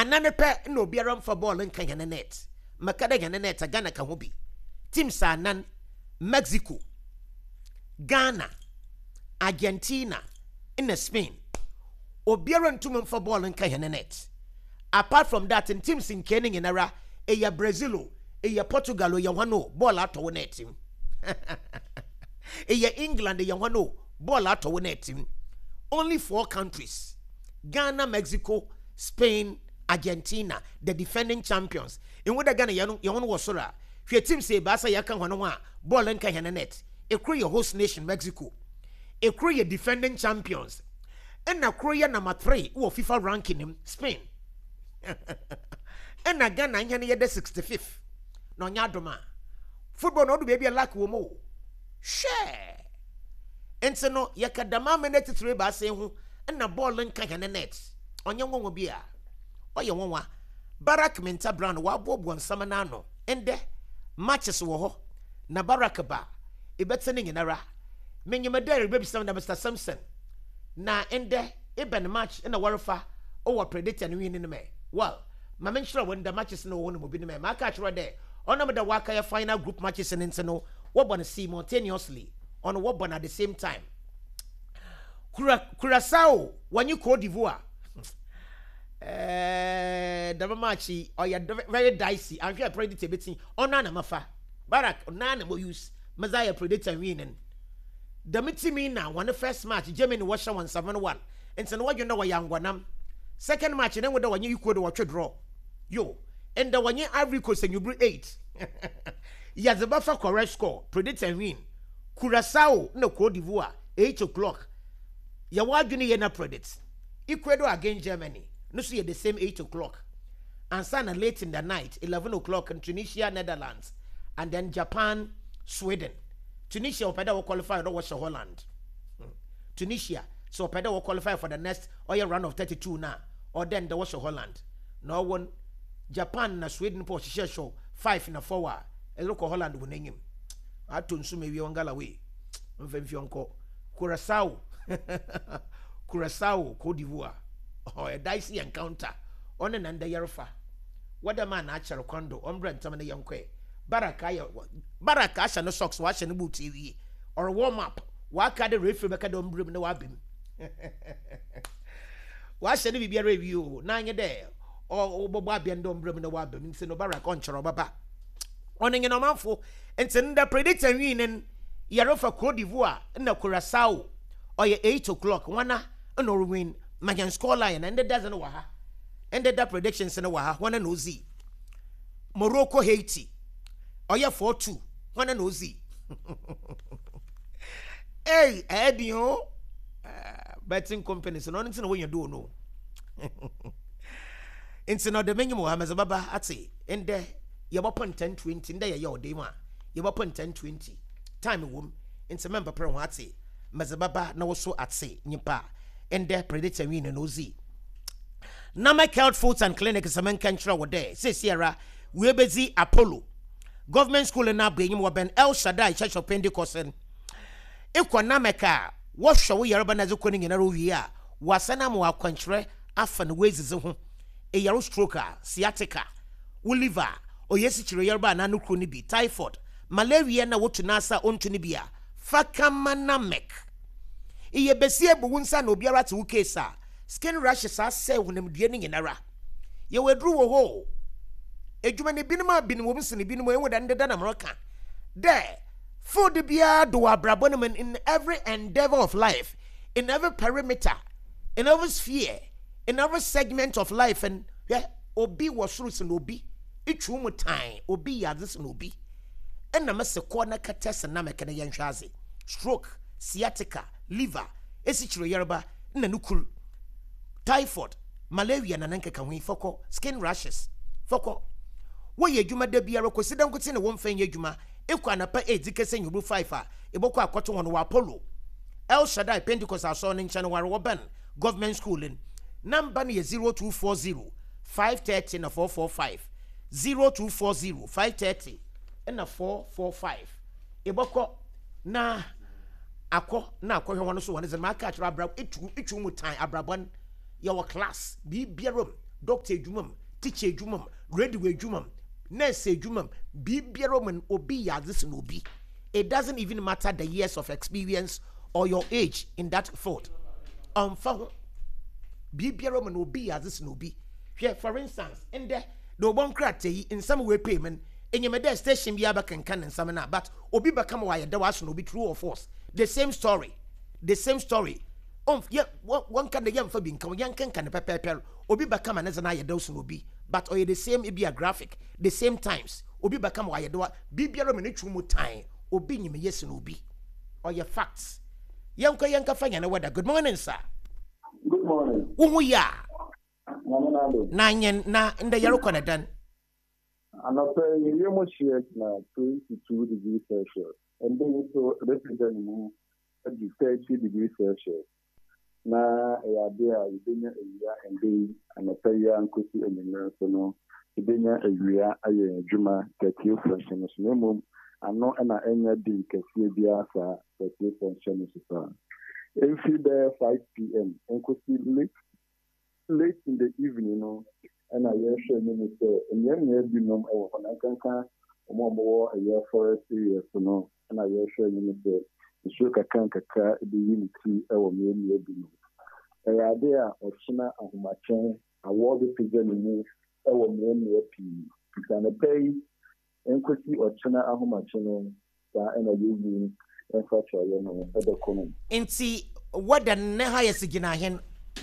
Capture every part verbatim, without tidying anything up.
anane pe na obiara mfa ball nka yene net makada yene net Ghana ka ho bi teams anan Mexico, Ghana, Argentina, in Spain. Obiara ntum mfa ball nka yene net. Apart from that, in teams in Kenning in era, eya Brazil, eya Portugal, eya wano ball out to net team. Eya England, eya wano ball out to net team. Only four countries: Ghana, Mexico, Spain, Argentina, the defending champions. In what Ghana yanu yanu wasora. If your team say basa yaka wano ball nka yene net. E create your host nation Mexico. E create your defending champions. And na Korea number three who FIFA ranking him Spain. And na Ghana nyane the sixty-fifth. No nyadoma. Football no do baby like wo mo. Share. And so no yakadama minute three ba say hu and na ball nka yene net. Onye won obi a. Oye won wa. Barak Menta Brown wa bobo nsama na no. Ende matches wo ho. Na Barak ba. E betene nyinara. Menyemedere baby some na Mister Simpson. Na ende even match in a warfa over predict and win in me. Well, my men sure when the matches no one will be in me. My catch right there. On the waka final group matches and into what wanna simultaneously on what one at the same time. Curacao, when you Cote d'Ivoire. Eh, the match or you're very dicey. I'm sure predict a bit on Nana Mafa. Barak Nana will use Messiah predict and winning. The meeting now won the first match, Germany was one seven one. And so what you know, a young one. Second match, and then with the one you could watch a draw. Yo, and the one you Ivory Coast and you bring eight. Yes, the buffer correct score, predict and win. Curacao, no Cote d'Ivoire, eight o'clock. Ya wagini yena predict. Ecuador against Germany, no see at the same eight o'clock. And Sana late in the night, eleven o'clock in Tunisia, Netherlands, and then Japan, Sweden. Tunisia or Peda will qualify to watch Holland. Hmm. Tunisia, so Peda will qualify for the next or your round of thirty-two now, or then the watch Holland. No one, Japan na Sweden for share show five in a four. A local Holland will name him. I told you maybe on Galaway. Unfemfionco, Curacao, Curacao, Cote d'Ivoire, or a dicey encounter on an under Yarofa. What a man actually condo, umbrella, Tamana Yonkwe. Barakaya Barakasha no socks watching the boot T V or warm up. Why can't the referee make a dumb brim no wabim? Why should it be a review? Nine a day or Bobabi and dumb brim no wabim in no Barak on Charababa. Owning an amountful and send the predict and winning Yarofa Cote d'Ivoire and the Curacao or your eight o'clock one and or win Magan score line and the dozen waha ended the predictions in a waha one and Ozi Morocco Haiti. Oh yeah, four two. One and Ozi. Hey, Eddie, oh, betting companies. No, it's not what you do, no. It's not the menu. I'm as a baba. I say, and there you're upon ten twenty. There you're day one. You're upon ten twenty. Time womb. It's a member pro. I say, Mazababa. No, so at say, Nipa. And there predator win and Ozi. Namak Health Foods and Clinic is a man country over there. Say Sierra, we're busy Apollo. Government school na bring mo ben El Shaddai Church of Pentecost. Ekwa na meka wo hwe Yoruba na zekoni nyina ro wi a wasana mo akwankyere afa na wezize ho e yaro stroke sciatica liver oyesi kire Yoruba na nukru ni bi typhoid malaria na wotu na asa ontu ni bi a fakamana mek iye besi ebu nsa na obiara te wo case a skin rashes ase hunam due ni nyina ra ye wedru wo ho ejuma ne binuma binum sini binum enwe da ndeda na mroka there food bia do abrabonum in every endeavor of life, in every perimeter, in every sphere, in every segment of life. And yeah, obi was roots and obi each room time obi yadis and obi and na mase corner cates and namek and yanshazi stroke sciatica liver esichiro Yoruba na nukul typhoid malaria na nanke kanwi foko skin rashes foko wo ye dwuma da bia rekonsider nkote ne wo mfa ye dwuma ekwa na pa edikese nyubu five a eboko akoto wono wa Apollo El Shaddai Pentecost aso ne nchane ware wo ben government school in number ne zero two four zero five three zero na four four five zero two four zero five three zero na four four five eboko na akọ na akọ hwe wono so wono ze ma ka akira abra etu etu mu tan abrabon your class bi biarom doctor edwuma teacher edwuma radio edwuma nurse edwuma bibiara man obi yazis no obi. It doesn't even matter the years of experience or your age in that field. Um, for bibiara man obi yazis no obi. Here, for instance, in the the one crate in some way payment in your station be able can can and some na, but obi become why there was no be true or false. The same story, the same story. Um, yeah, one can the young for being come young can can pepper obi become an as an eye dose no be, but or the same it be a graphic, the same times obi become why do bibiara man true more time obi nyime yes no obi or your facts. Young ka young ka fanya na weather. Good morning, sir. Good morning. Umu ya. Na yen na nda yaro kona dan. Another you must share na twenty-two degrees Celsius and then so represent mu at thirty degrees Celsius. Na ya dia ibenya eya and then another ya nkosi enyina so no ibenya eya aye adwuma thirty function so no ano na enya di kese bia sa thirty function so every day five p m nkosi late late in the evening, you know, and I hear me say, and then you be no more on I can can more a year for a years, you know, and I hear me say, the sugar can kaka the unity our main year be no. A idea of Sina of my chain, a war the pigeon move our main year P. You can pay equity or China of my channel, and I use and such a you know, other comment. And see what the highest ginahin.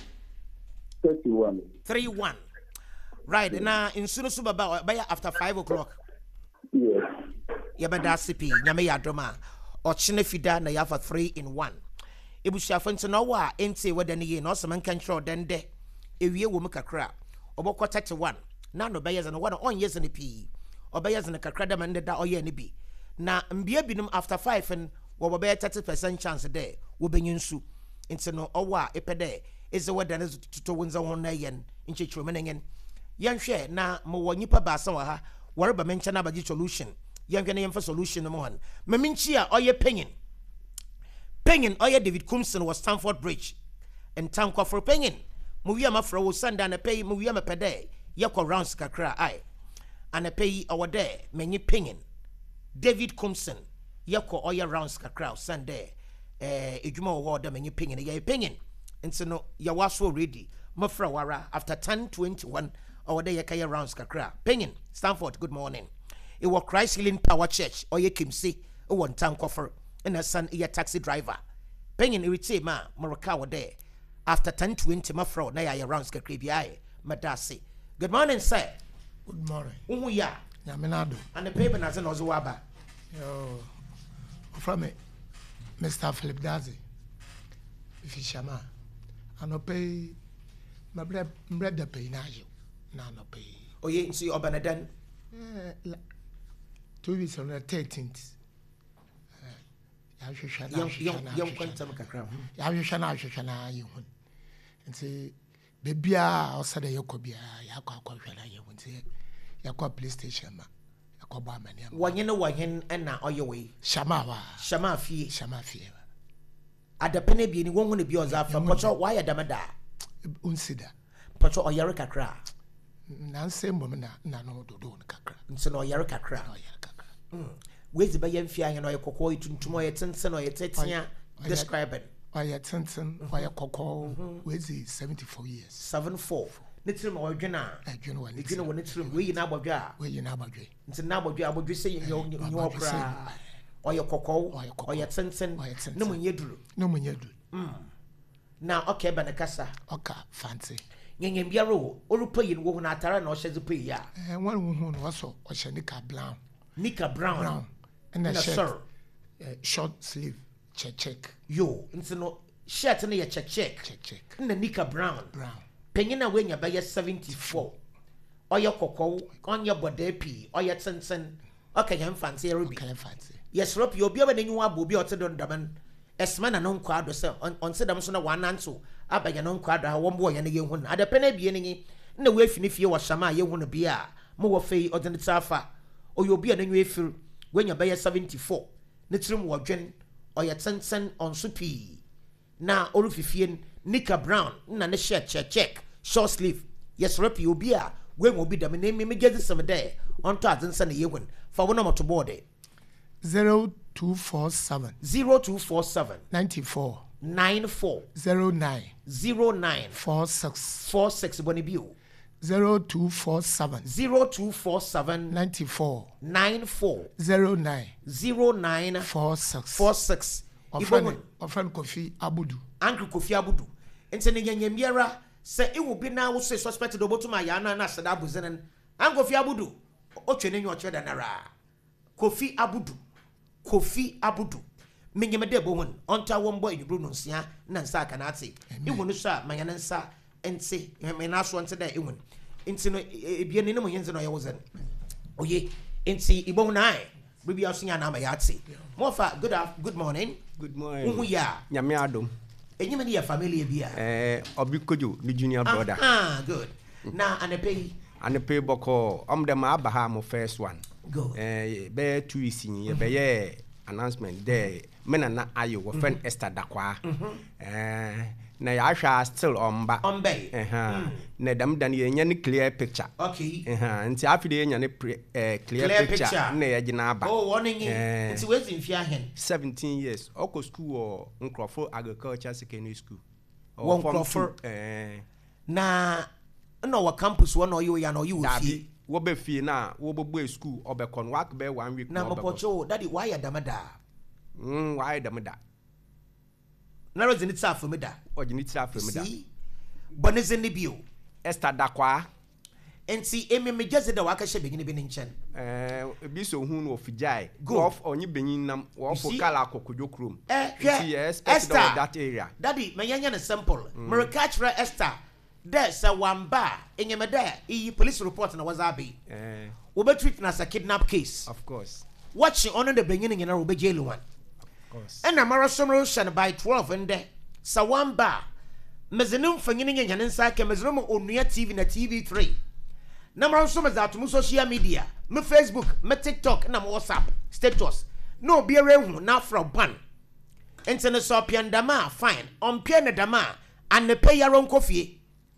thirty-one. three one. Right, yes. Now in Sunu Subaba, by after five o'clock. Yes. Yabada Sipi, Yame Yadroma, or Chinefida, na yafa three in one. It was Shafan to know what, ain't say what any year, no some man can show then de. If you will make a crap, or what quarter one. Now no bayers and one on years in the P. Or bayers and a cacradam and the or ye be. Now, Mbia after five and what will be a thirty percent chance a day will be in su. Into no owa epede. Is the word that is to win the one yen in Chichumaningen. Young share na mo nipa basa wa ha, whatever mention about the solution. Young can for solution no one. Maminchia or your pension. Pension or your David Cumson was Stamford Bridge. And town call for pension. Muyama fro sundown a pay Muyama per day. Yako rounds kakra I. And a pay our day, many pension. David Cumson. Yako or your rounds kakra Sunday. Eh, Ijmo water many pension, a pension. And so no, ya was so ready. Mafra wara after ten twenty-one our day yakaya rounds kakra. Pengen, Stanford, good morning. It was Christ Healing Power Church or ye kim see a one town coffer and a son a taxi driver. Pengen irrite ma Morakawa day after ten twenty mafra na ya rounds kakribi madasi. Good morning, sir. Good morning. Umu ya. Yaminado. And the paper has an ozuaba. Yo from it. Mister Philip Dazi. Fishama. I pay my bread, bread the pay now. No, no pay. Oh, you see, Obanadan? Two weeks on the thirteenth. Young, young, young, quantum cacram. Yavishana, Shana, you won. And say, Baby, I'll say the Yokobia, Yako, you would say, Yako police station, Yako Barman. One you know, one and now all your way. Shamawa, Shamafi, Shamafi. At the penny being one will be yours after Pocho, why a damada? Unsida. Pocho or Yarika cra. Nancy woman, no, do do cacra. So no Yarika cra. Where's the bayan fiang and oil cocoa to tomorrow, Tinson or Tetia describe it. Why a Tinson, why a cocoa, where's he seventy-four years? Seven four. Nitrim or Jana. I don't know when you know when it's room, we in Abaga. Where you now, it's a Nabaga, I would be saying your cra. Or your cocoa, or your Tinson, no one you drew. No one you do. Now, okay, Banacasa. Okay, fancy. Yang Biaro, or pay in woman at Taran or Shazupia. And one woman also, or Shanika Brown. Nika Brown. Brown. And a shirt. Short sleeve, check, check. Yo, and so no shirt and a check, check. Check, check. And the Nika Brown. Brown. Penina when you buy your seventy-four. Or your cocoa, on your body pea, or your Tinson. Okay, I'm fancy, Ruby. Okay, fancy. Yes, Rob, you'll be able to know about Biotadon Daman. As man and non quad on on Sedamson one answer. I buy a non quad, one boy and a young one. At the penny beginning, no way if you was Shama, you want to be a more fay or than the Safa. Or you'll be an anyway feel when you buy a seventy-four. Nitrum or Jen or your Tinson on Supi. Now, all of you Nika Brown, none a shirt, check, check, short sleeve. yes rep you be a we will be the name me get some day on to and send ye win for one more to board zero two four seven zero two four seven ninety four nine four zero nine zero nine four six four six one bill zero two four seven zero two four seven ninety four nine four zero nine zero nine four six four six. Ofren ofren Kofi Abudu. Uncle Kofi Abudu. Ente ne yenye miera se e wo bi na wo se suspect do botuma ya na na sada buzenen. Uncle Kofi Abudu o twene nyo che da nara. Kofi Abudu. Kofi Abudu. Menyeme de bo hon onta wo mbo enubru no nsia na nsa aka na ate. E wo no so a manya na nsa ente me na so ente da e won. Ente no ebie ne no yenze no ye wozen. Oye ente ibo na ai. Bibi asunya na ma ya ate. Mofa good good morning. Good morning. Uhu ya. Nyame adom. Enyime ni ya family bia. Eh, Obikojo, the junior brother. Ah, good. Na anepe. Anepe boko. Om dem abaha mo first one. Good. Eh, be two weeks in ye be announcement there. Mena na ayo wo friend Esther Dakwa. Eh, na ya hwa still omba. Ombe. Eh ha. Na dam dan ye nya ni clear picture. Okay. Eh ha. Nti afide ye nya ni eh clear picture na ye gina aba. Oh, warning you. Nti we zin fia hen. seventeen years. Oko school or Nkrofo Agriculture Secondary School. One Nkrofo. Eh. Na no wa campus one or you ya no you fi. Wo be fi na wo bo boy school obekon work be one week na mopocho daddy why ya damada. Mm, why damada. Na reason it's after me da. Ojini tira after me da. See? Bonizin ni bio. Esther Dakwa. Enti emi me just da waka she begin be nchen. Eh, ebi so hu no ofijai. Go off onyi benin nam wo for kala kokojo krom. Eh, yes, Esther that area. Daddy, me yanya na simple. Me catch ra Esther. There sa wamba enyeme there e police report na wazabi. Eh. We be treat na as a kidnap case. Of course. Watching on the beginning na we be jail one. Of course. And na marathon shan by twelve and there sa wamba mezenum fanyini nya nsa ke mezenum onua T V na T V three. Na marathon me that mu social media, me Facebook, me TikTok na me WhatsApp status. No be rehu na from ban. Ente so piandama fine. On pian dama and ne pay yaron kofie.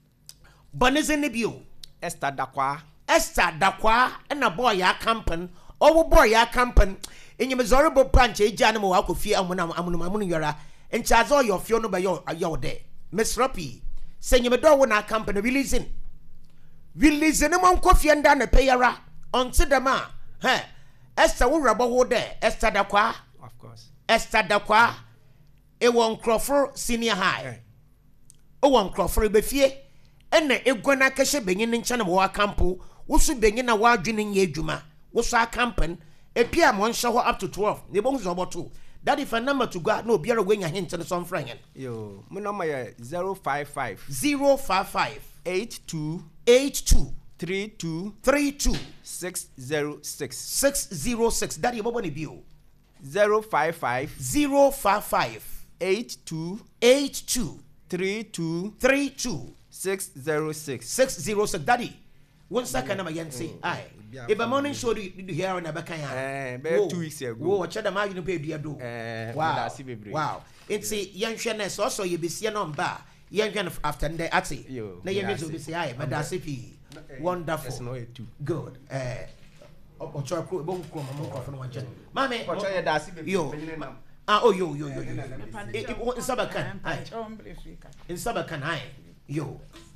Bonize ne bio. Esther Dakwa. Esther Dakwa and a boy ya campen. Oh boy ya campen. In your miserable punch, a janimo akofie amuna amuna yara. And charge all your funeral by your your day. Miss Roppy. Send you a door when I company releasing. Releasing among coffee and down a payera. On Sidama. Hey. Esther will rubber hold there. Esther Dakwa. Of course. Esther Dakwa. A one Crawford senior high. A one Crawford befie. Ene egwana kashe benyin nchana wa campo wusu benyin na wa dwinin ye adwuma wusu acampen epia mo nhye ho up to twelve ne bo zo boto that if a number to go no biara wenya hint ne some friend yo my number is zero five five zero five five eight two eight two three two three two six zero six six zero six that you bobo ne bio zero five five zero five five eight two eight two three two three two six zero six six zero six daddy one second am again say aye if a morning show did you hear on abakan eh be two weeks ago wo che da ma you no pay dua do eh wow wow it's yenhwe na so so ye besie no mba yenhwe after the ati na yenhwe so be say aye but that's if wonderful it's no two good eh ocho ko bo ko mo ko no wanche mame ocho ye da si be yo ah oh yo yo yo yo in sabakan aye in sabakan aye yo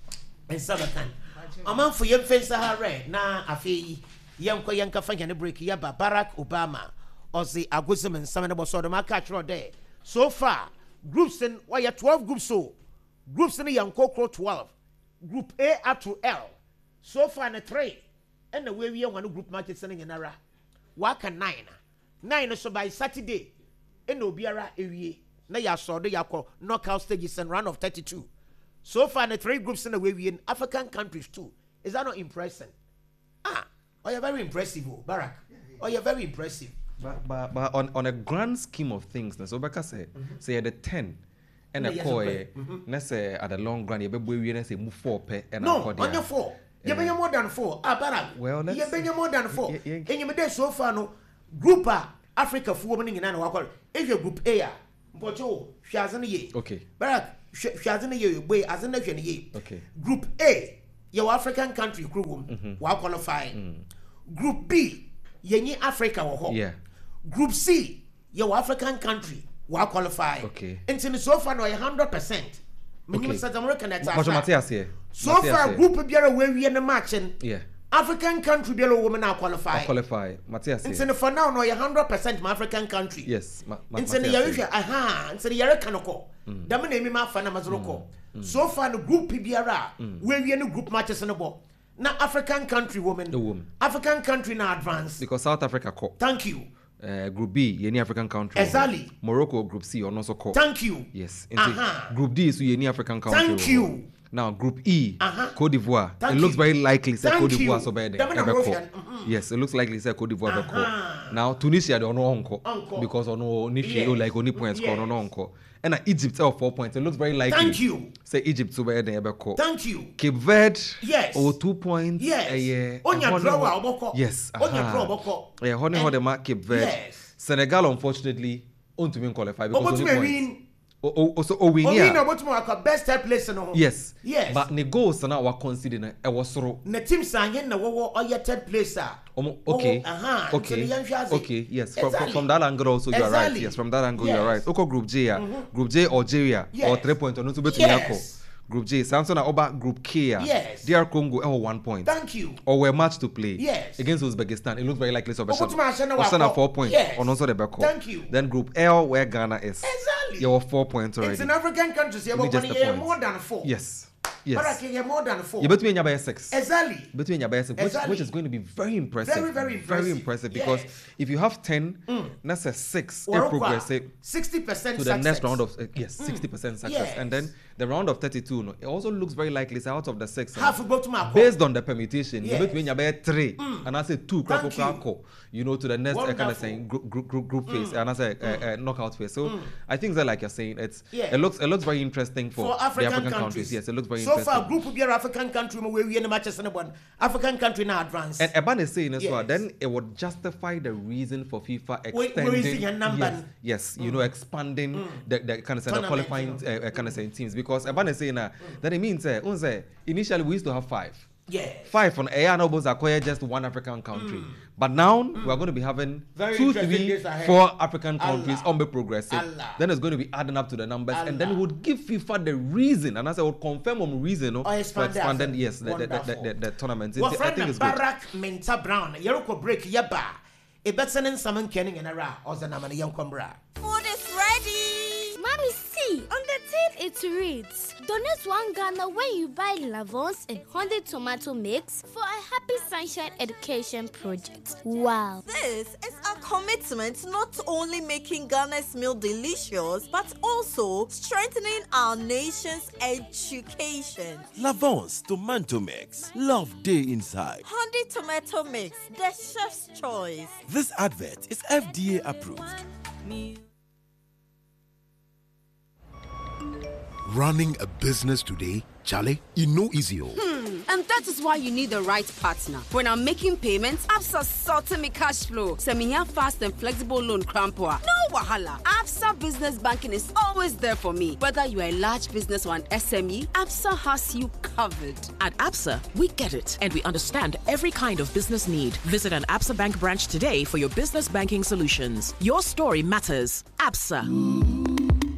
en sabakan aman fo yem fensa hare na afei yenko yenka fanya ne break ya ba Barack Obama ozi agozem nsam ne boso do maka tro there so far groups in why twelve groups so groups in yanko kro twelve group A up to L so far na three and the way we one group market sending nara waka nine nine so by Saturday en obiara ewie na ya so do yakọ knockout stages and round of thirty-two. So far, the three groups in the way we in African countries too. Is that not impressive? Ah, oh, you're very impressive, oh, Barack. Oh, you're very impressive. But, but, but on, on a grand scheme of things, so Baka say, say at the ten and a coy, let's say at the long run, you be we say move four pe and no, on your four. You be more than four. Ah, Barack. Well, let's you be more than four. And you be so far no group Africa four women in an hour. If you group A, but you shazani ye. Okay. Barack. Shazina ye way as an ye. Okay. Group A, your African country crew wa qualify. Group B, yenye Africa wo Yeah. Group C, your African country wa qualify. Okay. Until so far no one hundred percent. Many Okay. South American that's But Matthias here. so far group biara we we na matching. Yeah. African country biara women now qualify. Qualify. Matthias here. Until for now no one hundred percent my African country. Yes. Ma- ma- Until the Matthias yare aha, until the yare kanoko. Dame na emi ma fa na mazroko. So far the group biara we we no group matches no bo. Na African country women. The woman. African country na advance. Because South Africa call. Thank you. Uh, group B, any African country. Exactly. Morocco, Group C, or also call. Thank you. Yes. Uh-huh. Group D is any African country. Thank you. Now, Group E, Uh-huh. Cote d'Ivoire. Thank it looks you. very likely say Thank Cote d'Ivoire you. so bad. Damn it, I'm Russian. Mhm. Yes, it looks likely say Cote d'Ivoire. Uh-huh. Now, Tunisia, they don't know uncle. Uncle. Because on only Yes. like only points score, no Yes. uncle. And uh, Egypt, oh, four points. It looks very likely. Thank you. Say Egypt so bad. Thank you. Cape Verde. Yes. Oh, two points. Yes. Uh, yeah. Onya Uh, draw honey- wa oboko. Yes. Onya aha. draw oboko. Yeah, honey, how the mark Cape Verde. Yes. Senegal, unfortunately, won't even qualify because Obotu only me points. win. Oh, oh, oh, so oh, win, Obi na yeah. obotu mo akwa best third place no. Yes. Yes. But the goals now were considered a was so. Na team sanye na wo wo oye third place ah. Um, okay. Aha. Okay. Okay. Yes. From, from, Exactly. from that angle also you are right. Exactly. Yes. From that angle you Yes. are right. Okay. Group J. Yeah. Group J Algeria or Yes. three point or no to bet Yes. Group J Samson Oba Group K. Yeah. Yes. D R Congo oh one point. Thank you. Or we're match to play. Yes. Against Uzbekistan. It looks very likely so. Obotu ma Ashana wa Osana ko. four points. Yes. On also the back. Thank you. Then Group L where Ghana is. Exactly. You have four points already. It's an African country so you Only have just a point. more than four. Yes. But I Yes. can get more than four. You bet me in your six. Exactly. Between your best, which, Exactly. which is going to be very impressive. Very, very impressive. Very impressive because Yes. if you have ten, that's a six. Or It progresses sixty percent to the next round of uh, yes, sixty percent success, Yes. and then the round of thirty-two. No, it also looks very likely it's out of the six. half uh, go to my based on the permutation, Yes. you between your best three, and I say two. Thank Crack, crack, crack, you know, to the next uh, kind of Wonderful. saying group group group, group phase, and I say uh, uh, knockout phase. So I think that like you're saying, it's Yeah. it looks it looks very interesting for, for African, the African countries. countries. Yes, it looks very so interesting. far group of your African country where we in the matches and one African country now advance. And Eban is saying as well, Yes. then it would justify the reason for FIFA Wait, where extending, is your number? yes, yes you know, expanding the, the kind of say, the Tournament, qualifying you uh, uh, kind of saying teams because Eban is saying uh, that it means uh, unse, initially we used to have five. Yes. Five on Air Nobles acquire just one African country. But now we are going to be having Very two, interesting three, days ahead. four African countries Allah. on the progressive. Allah. Then it's going to be adding up to the numbers, and then it Allah. would give FIFA the reason, and as I would confirm on reason no, Oh, for expand that. expanding yes the, the, the, Wonderful. the, the, the tournament. It- Well, I friend think it's good. Barack Minta Brown, Yeroko break yaba. A better than someone kenning and a ra or the naman young combra. Food is ready. Mommy, see, on the tin it reads, donate one Ghana when you buy Lavons and Honda tomato mix for a Happy Sunshine Education Project. Wow. This is a commitment not only making Ghana's meal delicious, but also strengthening our nation's education. Lavance Tomato Mix. Love day inside. Honda tomato mix, the chef's choice. This advert is F D A approved. Running a business today, Charlie, you know easy. Hmm, and that is why you need the right partner. When I'm making payments, Absa sorting me cash flow. Send me fast and flexible loan crampoa. No wahala. Absa Business Banking is always there for me. Whether you are a large business or an S M E, Absa has you covered. At Absa, we get it, and we understand every kind of business need. Visit an Absa Bank branch today for your business banking solutions. Your story matters. Absa.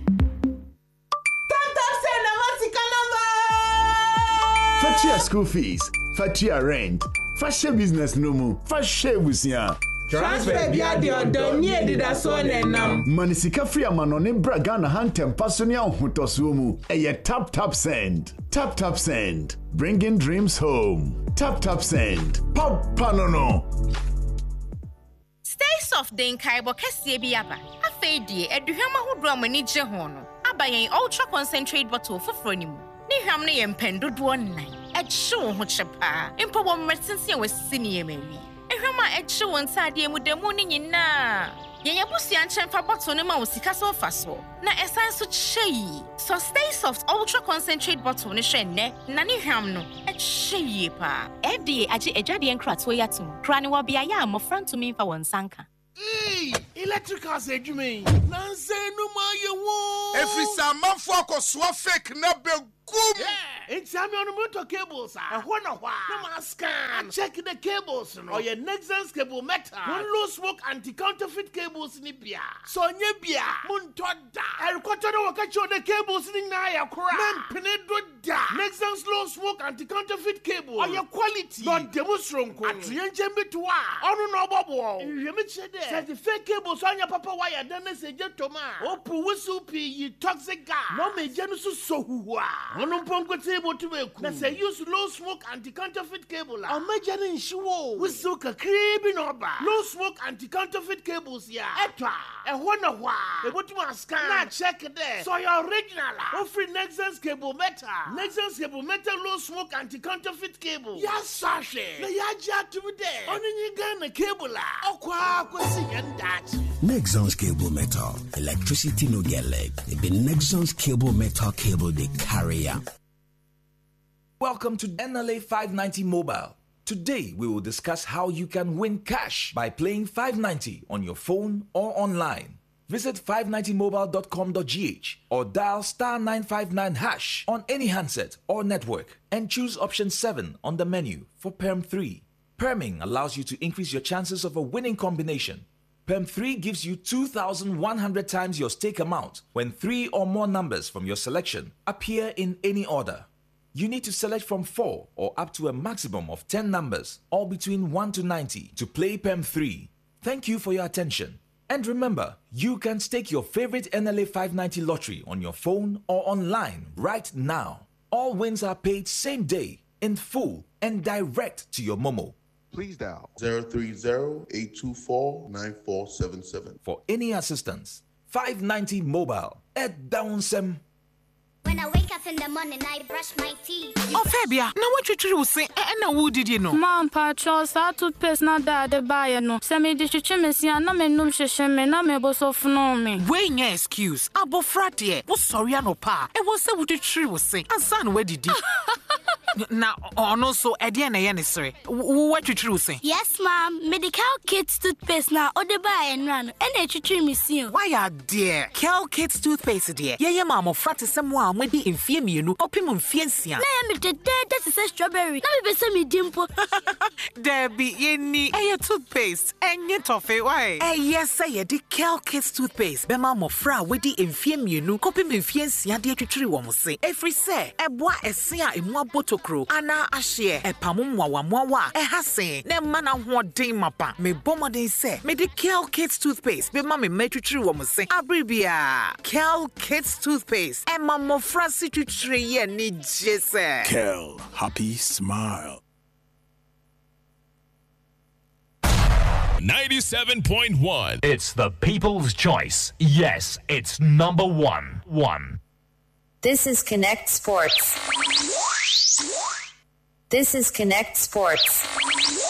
Fatia school fees, Fatia rent, Fatia business no mu, Fatia busia. Transfer bia de odon nie dida so nenam. Manisika free amanone braga na hantem pasonia hotoso mu. Eye tap tap send. Tap tap send. Bringing dreams home. Tap tap send. Papa no no. Stay soft den kaibo kese bi aba. Afei die eduhwama hodro amani je ho no. Aba yen ultra concentrate bottle foforo ni mu. Ni hwam ne yen pendodo nnan. Ehye wo ho chepa. Empo wo mmertense we sini emawi. Ehwama ehye wo nsade mu demu ni nyina. Yen yabusia nchemfa bottle ne ma wo sika so fa so. Na esan so chei. So stay soft ultra concentrate bottle ne hwe ne. Na ni hwam no ehye pa. F D A age ejade enkrato yatum. Kra ne wo bia ya amofra ntumi mfa won sanka. Electrical say you mean. Nanse no ma ye wo. Every samanfo akosua fake na begum. Yeah, it's time on the motor cables. I wanna why. No ma scan. Check the cables no. Or your Nexans cable metal. One low smoke anti-counterfeit cables ni bia. So nye bia. Mun to da. I kwato no wakacho the cables ni na ya kura. Men penedo da. Nexans low smoke anti-counterfeit cable. Or your quality. Not demonstration ko. Atrienche betwa. Onu no bobo. You me che there. Say the fake cables on your papa wire then say jetoma. Opu wusu pi yi toxic gas. No me jenusu so huwa. Ono pomko table to make. Na say use low smoke anti-counterfeit cable. O major in shiwo. Wusu ka kribi no ba. Low smoke anti-counterfeit cables ya. Etwa. E wona wa. E botu ma scan. Na check there. So your original. O free Nexans cable metal. Nexans cable metal low smoke anti-counterfeit cable. Ya sashe. Na ya ja to be there. Oni nyi Ghana cable la. Okwa kwesi yandachi. Nexans cable metal. Electricity no get leg. It be Nexans cable metal cable they carry up. Welcome to N L A five ninety Mobile. Today we will discuss how you can win cash by playing five ninety on your phone or online. Visit five ninety mobile dot com dot g h or dial star nine five nine hash on any handset or network and choose option seven on the menu for Perm three. Perming allows you to increase your chances of a winning combination. Perm three gives you two thousand one hundred times your stake amount when three or more numbers from your selection appear in any order. You need to select from four or up to a maximum of ten numbers, all between one to ninety, to play Perm three. Thank you for your attention. And remember, you can stake your favorite N L A five ninety lottery on your phone or online right now. All wins are paid same day, in full, and direct to your Momo. Please dial zero three zero, eight two four, nine four seven seven. For any assistance, five ninety Mobile at Downsem. When I wake up in the morning, I brush my teeth. Oh, Fabia, now what you true say? And who did you know? Mom, Patros, I took pace not that the buyer no. Sammy did you chimney, and I'm a num shame, and I'm able to know me. Wait, your excuse. Abo fratie. Was sorry, I no pa. It was so what you true say. And son, where did you? Now, on also, at the end, I answer. What you true say? Yes, ma'am. Medical Kids toothpaste now, or the buy and run, and they treat me soon. Why are dear? Cal Kids toothpaste, dear. Yeah, yeah, mamma, frat is someone maybe in fear me, you know, open on fiancia. Let me the dead, that is a strawberry. Let me be some dimple. There be any a toothpaste, and yet toffee, why? Eh, yes, I the Cal Kids toothpaste. Be mamma, fra, with the infirm, you know, copy me fiancia, dear to tree woman say. Every say, a boy, a sea, in one bottle crew, Anna, a share, a pamumwa, wawa, a hasse, ne mana, what day mapa, me bomber they say, me the Cal Kids toothpaste, be mammy, made to tree woman say, Abribia, Cal Kids toothpaste, and mamma, Francis to tree, and need jesse. Kel, happy smile. ninety-seven point one. It's the people's choice. Yes, it's number one. One. This is Connect Sports. This is Connect Sports.